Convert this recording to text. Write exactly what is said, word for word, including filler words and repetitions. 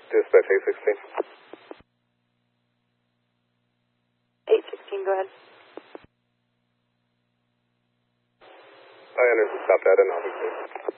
Dispatch eight sixteen. eight sixteen, go ahead. I understand. Stop that and I'll be clear.